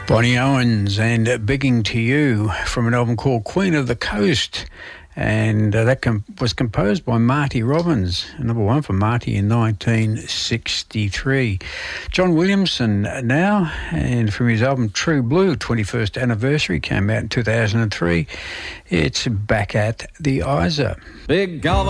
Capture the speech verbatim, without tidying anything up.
Bonnie Owens and uh, Begging to You from an album called Queen of the Coast. And uh, that com- was composed by Marty Robbins, number one for Marty in nineteen sixty-three. John Williamson now, and from his album True Blue, twenty-first anniversary, came out in two thousand three. It's Back at the Isa. Big Galvin.